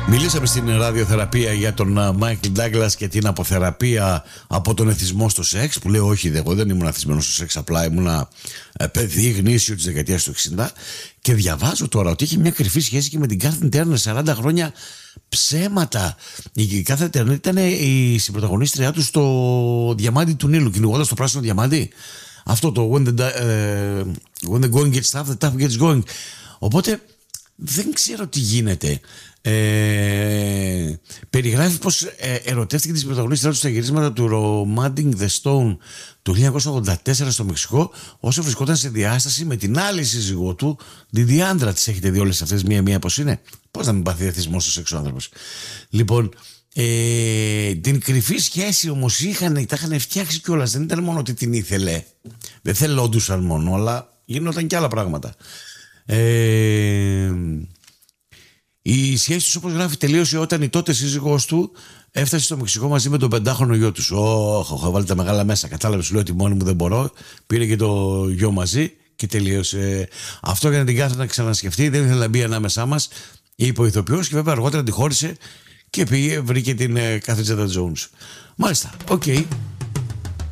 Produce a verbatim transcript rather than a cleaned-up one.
Μιλήσαμε στην ραδιοθεραπεία για τον Μάικλ Ντάγκλας και την αποθεραπεία από τον εθισμό στο σεξ, που λέει όχι, εγώ δεν ήμουν εθισμένος στο σεξ, απλά ήμουν παιδί γνήσιο της δεκαετίας του εξήντα. Και διαβάζω τώρα ότι είχε μια κρυφή σχέση και με την Κάθριν Τέρνερ σαράντα χρόνια. Ψέματα. Η Κάθριν Τέρνερ ήταν η συμπροταγωνίστριά του στο Διαμάντι του Νείλου, κυνηγώντας το πράσινο διαμάντι. Αυτό το when the, uh, when the going gets tough, the tough gets going. Οπότε δεν ξέρω τι γίνεται. Ε, περιγράφει πως ε, ερωτεύτηκε τις πρωταγωνίστρια του στα γυρίσματα του Romancing the Stone του χίλια εννιακόσια ογδόντα τέσσερα στο Μεξικό, όσο βρισκόταν σε διάσταση με την άλλη σύζυγό του, την Διάντρα. Τις έχετε δει όλες αυτές μία-μία πως είναι? Πώς να μην πάθει εθισμό στο σεξ ο άνθρωπος? Λοιπόν, ε, την κρυφή σχέση όμως είχαν, τα είχαν φτιάξει κιόλας. Δεν ήταν μόνο ότι την ήθελε, δεν θελόντουσαν μόνο, αλλά γινόταν κι άλλα πράγματα. Ε, η σχέση τους, όπως γράφει, τελείωσε όταν η τότε σύζυγός του έφτασε στο Μεξικό μαζί με τον πεντάχρονο γιο τους. Ωχ, έχω βάλει τα μεγάλα μέσα. Κατάλαβε, σου λέω ότι μόνη μου δεν μπορώ. Πήρε και το γιο μαζί και τελείωσε. Αυτό για να την κάθε να ξανασκεφτεί. Δεν ήθελε να μπει ανάμεσά μας. Είπε ο ηθοποιός και βέβαια αργότερα τη χώρισε και πήγε, βρήκε την Κάθριν Ζέτα Τζόουνς. Μάλιστα, οκ. Okay.